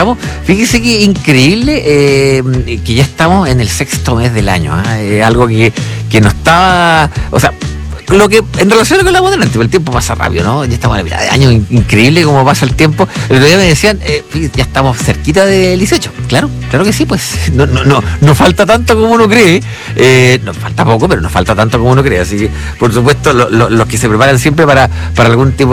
estamos, fíjese que increíble que ya estamos en el 6º mes del año, algo que no estaba, o sea, lo que en relación a lo que hablamos delante, el tiempo pasa rápido, ¿no? Ya estamos a la mitad de año, increíble cómo pasa el tiempo. El otro día me decían, ya estamos cerquita del 18. Claro que sí, pues no falta tanto como uno cree. Nos falta poco, pero no falta tanto como uno cree. Así que, por supuesto, los que se preparan siempre para algún tipo